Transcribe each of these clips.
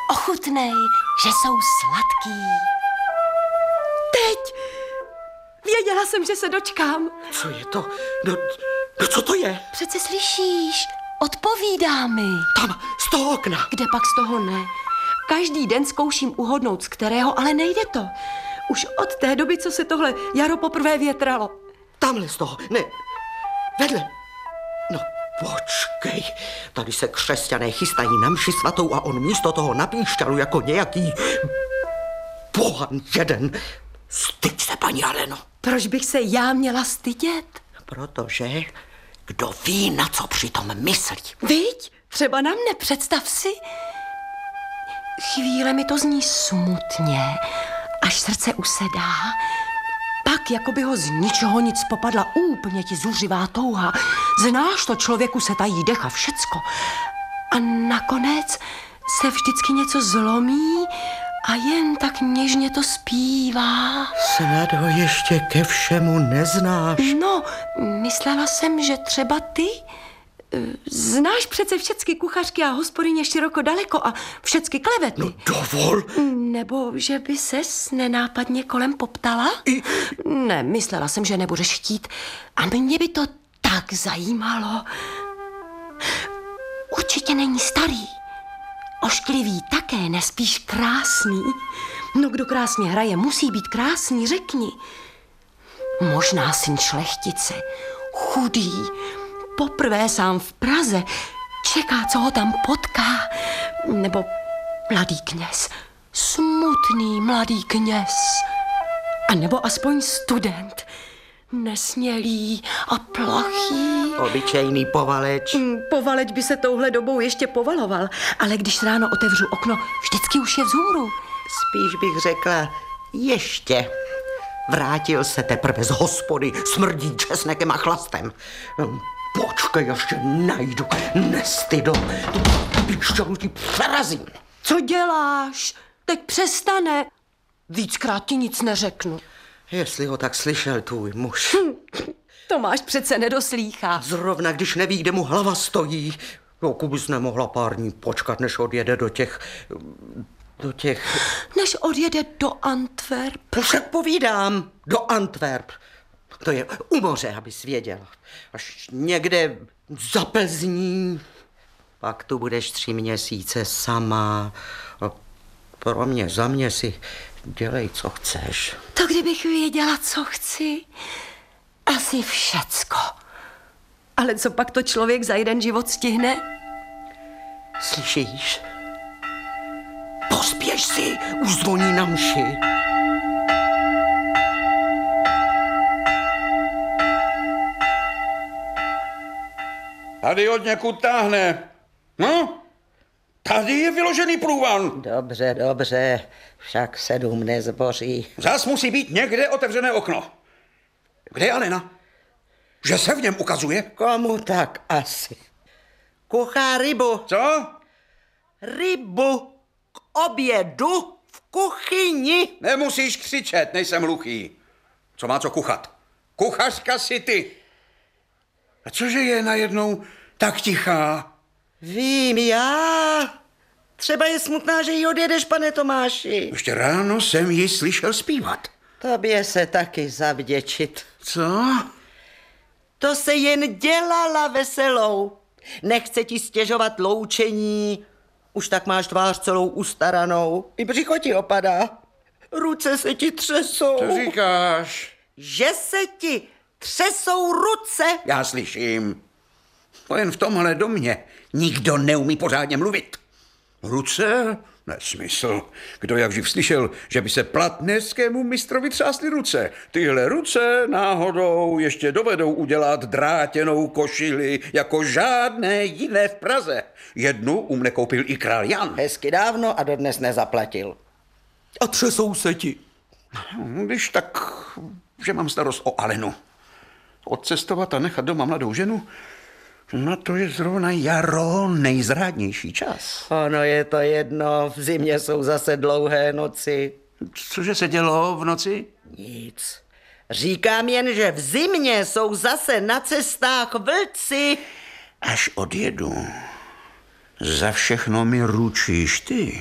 ochutnej, že jsou sladký. Teď! Věděla jsem, že se dočkám. Co je to? No co to je? Přece slyšíš, odpovídá mi. Tam, z toho okna. Kde pak z toho ne? Každý den zkouším uhodnout, z kterého, ale nejde to. Už od té doby, co se tohle jaro poprvé větralo. Tamhle z toho, ne, vedle. No počkej, tady se křesťané chystají na mši svatou a on místo toho na píšťalu jako nějaký pohan jeden. Styď se, paní Aleno. Proč bych se já měla stydět? Protože kdo ví, na co přitom myslí. Viď? Třeba na mne, představ si. Chvíle mi to zní smutně, až srdce usedá. Pak, jako by ho z ničeho nic popadla úplně ti zuřivá touha. Znáš to, člověku se tají dech a všecko. A nakonec se vždycky něco zlomí a jen tak něžně to zpívá. Snad ho ještě ke všemu neznáš. No, myslela jsem, že třeba ty. Znáš přece všecky kuchařky a hospodyně široko daleko a všecky klevety. No dovol. Nebo že by ses nenápadně kolem poptala? Ne, myslela jsem, že nebudeš chtít. A mě by to tak zajímalo. Určitě není starý. Ošklivý také, nespíš krásný. No kdo krásně hraje, musí být krásný, řekni. Možná syn šlechtice, chudý, poprvé sám v Praze, čeká, co ho tam potká. Nebo mladý kněz, smutný mladý kněz. A nebo aspoň student, nesmělý a plachý. Obyčejný povaleč. Povaleč by se touhle dobou ještě povaloval, ale když ráno otevřu okno, vždycky už je vzhůru. Spíš bych řekla ještě. Vrátil se teprve z hospody, smrdí česnekem a chlastem. Počkej, ještě najdu, nestydo. Tu píšťalu ti přerazím. Co děláš? Teď přestane. Víckrát ti nic neřeknu. Jestli ho tak slyšel tvůj muž. Tomáš přece nedoslýchá. Zrovna když neví, kde mu hlava stojí. Jako bys nemohla pár dní počkat, než odjede do těch... Než odjede do Antwerp. Však povídám, do Antwerp. To je u moře, abys věděl. Až někde za Plzní. Pak tu budeš 3 měsíce sama. A pro mě, za mě si dělej, co chceš. To kdybych věděla, co chci. Asi všecko. Ale co pak to člověk za jeden život stihne? Slyšíš? Pospěš si, už zvoní na mši. Tady od někud táhne. No, tady je vyložený průvan. Dobře, však 7 nezboří. Zas musí být někde otevřené okno. Kde je Alena? Že se v něm ukazuje? Komu tak asi? Kuchá rybu. Co? Rybu k obědu v kuchyni. Nemusíš křičet, nejsem hluchý. Co má co kuchat? Kuchařka si ty. A cože je najednou tak tichá? Vím já. Třeba je smutná, že jí odjedeš, pane Tomáši. Ještě ráno jsem ji slyšel zpívat. Tobě se taky zavděčit. Co? To se jen dělala veselou. Nechce ti stěžovat loučení. Už tak máš tvář celou ustaranou. I břicho ti opadá. Ruce se ti třesou. Co říkáš? Že se ti třesou ruce. Já slyším. No jen v tomhle domě nikdo neumí pořádně mluvit. Ruce? Nesmysl. Kdo jak živ slyšel, že by se platnerskému mistrovi třásly ruce. Tyhle ruce náhodou ještě dovedou udělat drátěnou košili jako žádné jiné v Praze. Jednu u mne koupil i král Jan. Hezky dávno a dodnes nezaplatil. A třesou se ti. Když tak, že mám starost o Alenu. Odcestovat a nechat doma mladou ženu, no to je zrovna jaro nejzrádnější čas. Ono je to jedno, v zimě jsou zase dlouhé noci. Cože se dělo v noci? Nic. Říkám jen, že v zimě jsou zase na cestách vlci. Až odjedu, za všechno mi ručíš ty.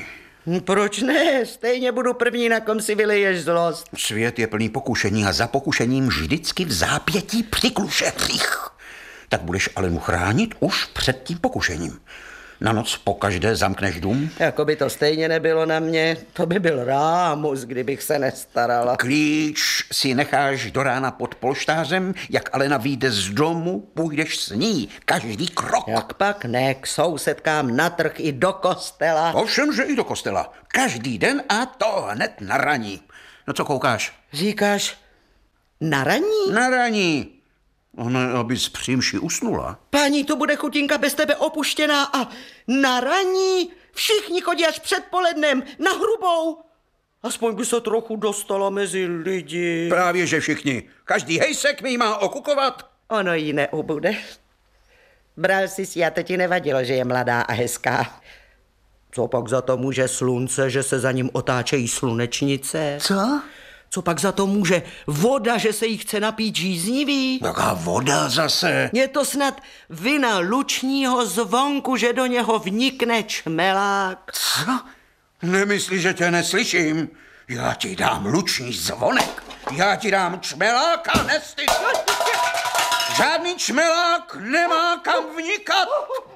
Proč ne? Stejně budu první, na kom si vyleješ zlost. Svět je plný pokušení a za pokušením vždycky v zápětí přikluše hřích. Tak budeš Alenu chránit už před tím pokušením. Na noc pokaždé zamkneš dům? Jako by to stejně nebylo na mě. To by byl rámus, kdybych se nestarala. Klíč si necháš do rána pod polštářem, jak Alena vyjde z domu, půjdeš s ní každý krok. Jak pak ne, k sousedkám na trh i do kostela. Ovšem, že i do kostela. Každý den a to hned na raní. No co koukáš? Říkáš, na raní? Na raní. Ne, abys při mši usnula. Paní, to bude chutinka bez tebe opuštěná a na raní všichni chodí až předpolednem na hrubou. Aspoň by se trochu dostala mezi lidi. Právě, že všichni. Každý hejsek mi má okukovat. Ono jí neubude. Bral jsi si a to ti nevadilo, že je mladá a hezká. Co pak za to může slunce, že se za ním otáčejí slunečnice? Co? Co pak za to může voda, že se jí chce napít žíznivý? Jaká voda zase? Je to snad vina lučního zvonku, že do něho vnikne čmelák. Co? Nemyslíš, že tě neslyším? Já ti dám luční zvonek. Já ti dám čmeláka, nestyd. Žádný čmelák nemá kam vnikat.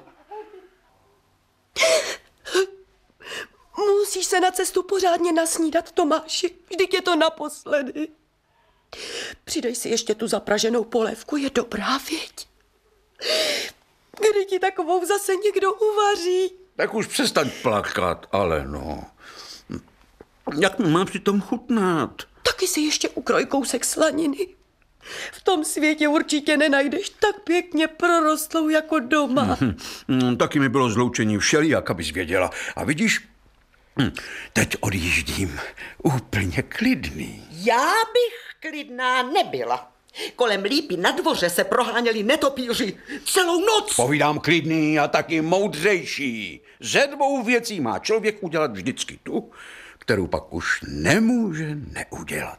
Musíš se na cestu pořádně nasnídat, Tomáši. Vždyť je to naposledy. Přidej si ještě tu zapraženou polévku, je dobrá, věď. Kdy ti takovou zase někdo uvaří? Tak už přestaň plakat, ale no. Jak mám přitom chutnat? Taky si ještě ukroj kousek slaniny. V tom světě určitě nenajdeš tak pěkně prorostlou jako doma. Taky mi bylo zloučení všelijak, abys věděla. A vidíš, teď odjíždím úplně klidný. Já bych klidná nebyla. Kolem lípy na dvoře se proháněli netopíři celou noc. Povídám klidný a taky moudřejší. Ze dvou věcí má člověk udělat vždycky tu, kterou pak už nemůže neudělat.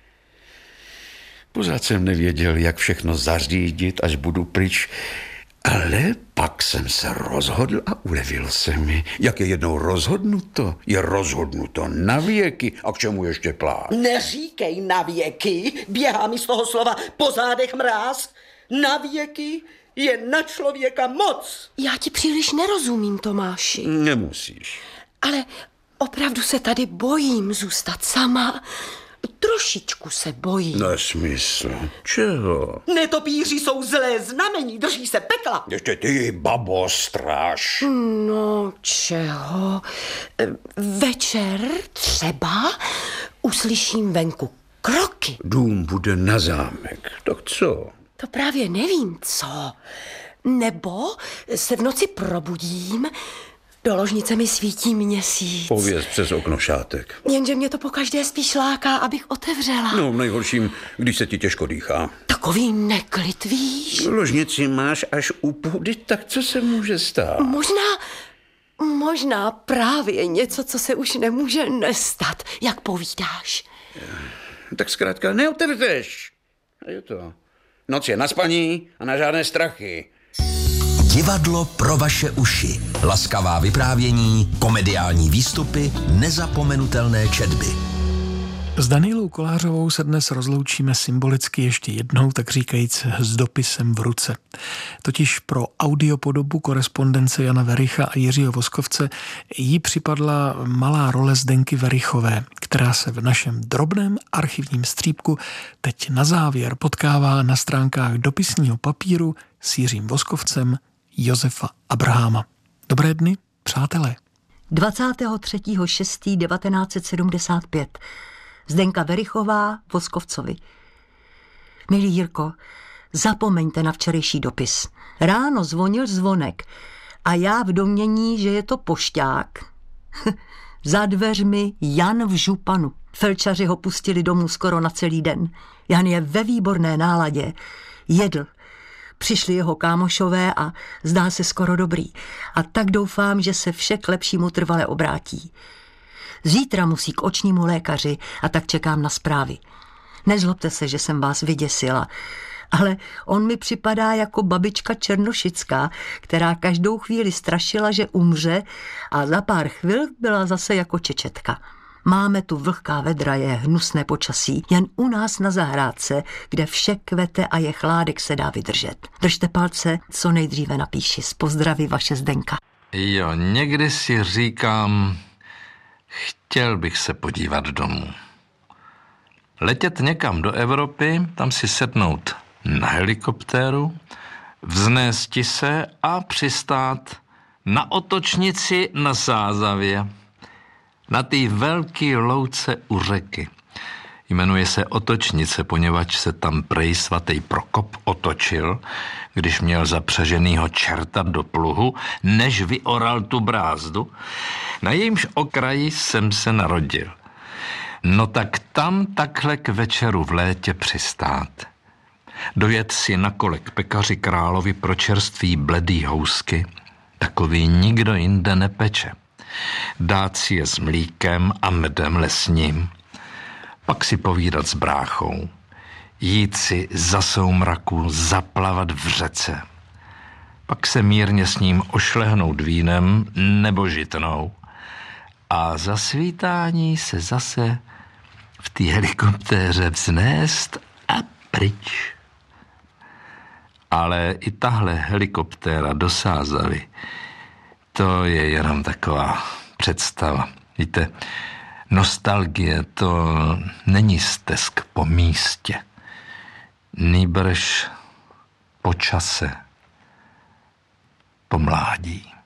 Pořád jsem nevěděl, jak všechno zařídit, až budu pryč, ale pak jsem se rozhodl a ulevil se mi. Jak je jednou rozhodnuto, je rozhodnuto na věky. A k čemu ještě plát? Neříkej na věky, běhá mi z toho slova po zádech mráz. Na věky je na člověka moc. Já ti příliš nerozumím, Tomáši. Nemusíš. Ale opravdu se tady bojím zůstat sama. Trošičku se bojím. Nesmysl. Čeho? Netopíři jsou zlé znamení, drží se pekla. Ještě ty, babo, stráž. No, čeho? Večer třeba uslyším venku kroky. Dům bude na zámek. Tak co? To právě nevím, co. Nebo se v noci probudím, do ložnice mi svítí měsíc. Pověz přes okno šátek. Jenže mě to pokaždé spíš láká, abych otevřela. No, v nejhorším, když se ti těžko dýchá. Takový neklid, víš? Ložnici máš až u půdy, tak co se může stát? Možná právě něco, co se už nemůže nestat, jak povídáš. Tak zkrátka neotevřeš. A je to. Noc je na spaní a na žádné strachy. Divadlo pro vaše uši. Laskavá vyprávění, komediální výstupy, nezapomenutelné četby. S Danielou Kolářovou se dnes rozloučíme symbolicky ještě jednou, tak říkajíc s dopisem v ruce. Totiž pro audiopodobu korespondence Jana Wericha a Jiřího Voskovce jí připadla malá role Zdenky Werichové, která se v našem drobném archivním střípku teď na závěr potkává na stránkách dopisního papíru s Jiřím Voskovcem Josefa Abraháma. Dobré dny, přátelé. 23.6.1975. Zdenka Werichová Voskovcovi. Milý Jirko, zapomeňte na včerejší dopis. Ráno zvonil zvonek a já v domnění, že je to pošťák. Za dveřmi Jan v županu. Felčaři ho pustili domů skoro na celý den. Jan je ve výborné náladě. Jedl. Přišli jeho kámošové a zdá se skoro dobrý. A tak doufám, že se vše k lepšímu trvale obrátí. Zítra musí k očnímu lékaři a tak čekám na zprávy. Nezlobte se, že jsem vás vyděsila, Ale on mi připadá jako babička Černošická, která každou chvíli strašila, že umře a za pár chvil byla zase jako čečetka. Máme tu vlhká vedra, je hnusné počasí, jen u nás na zahrádce, kde vše kvete a je chládek, se dá vydržet. Držte palce, co nejdříve napíši. S pozdraví, vaše Zdenka. Jo, někdy si říkám, chtěl bych se podívat domů. Letět někam do Evropy, tam si sednout na helikoptéru, vznésti se a přistát na otočnici na Sázavě, na té velké louce u řeky. Jmenuje se Otočnice, poněvadž se tam prej svatý Prokop otočil, když měl zapřeženýho čerta do pluhu, než vyoral tu brázdu. Na jejímž okraji jsem se narodil. No tak tam takhle k večeru v létě přistát. Dojet si na kole k pekaři královi pro čerství bledý housky, takový nikdo jinde nepeče. Dát si je s mlíkem a medem lesním, pak si povídat s bráchou, jít si za soumraku zaplavat v řece, pak se mírně s ním ošlehnout vínem nebo žitnou a za svítání se zase v té helikoptéře vznést a pryč. Ale i tahle helikoptéra do Sázavy, to je jenom taková představa. Víte, nostalgie to není stesk po místě, nýbrž po čase, po mládí.